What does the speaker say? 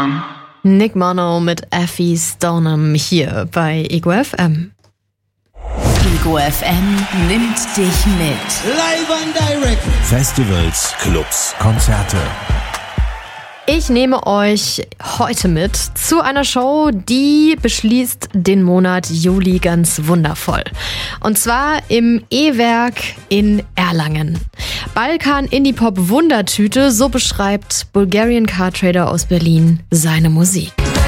Stoneham. Nick Mono mit Effie Stoneham hier bei Ego FM. Ego FM nimmt dich mit. Live and direct. Festivals, Clubs, Konzerte. Ich nehme euch heute mit zu einer Show, die beschließt den Monat Juli ganz wundervoll. Und zwar im E-Werk in Erlangen. Balkan Indie-Pop Wundertüte, so beschreibt Bulgarian Car Trader aus Berlin seine Musik.